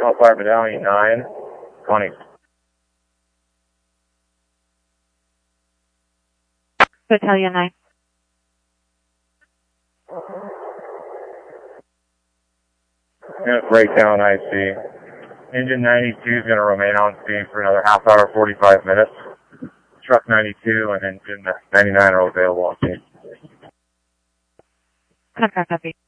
Call Fire Battalion 9, 20. Battalion 9. Going to break down IC. Engine 92 is going to remain on scene for another half hour, 45 minutes. Truck 92 and engine 99 are available on scene. Contract copy.